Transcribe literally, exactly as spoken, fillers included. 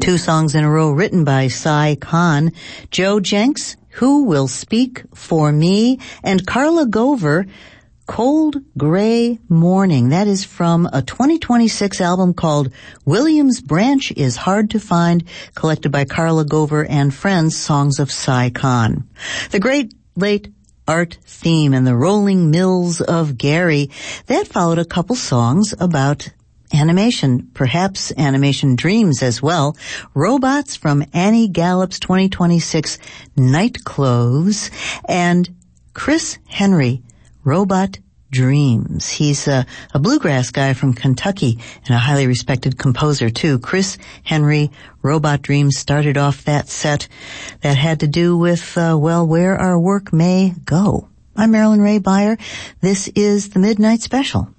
Two songs in a row written by Cy Kahn. Joe Jenks, Who Will Speak for Me? And Carla Gover, Cold Gray Morning. That is from a twenty twenty-six album called Williams Branch is Hard to Find, collected by Carla Gover and Friends, Songs of Cy Kahn. The Great Late Art Theme and the Rolling Mills of Gary. That followed a couple songs about animation, perhaps animation dreams as well. Robots from Annie Gallup's twenty twenty-six Night Clothes, and Chris Henry, Robot Dreams. He's a, a bluegrass guy from Kentucky and a highly respected composer too. Chris Henry, Robot Dreams started off that set that had to do with, uh, well, where our work may go. I'm Marilyn Ray Beyer. This is the Midnight Special.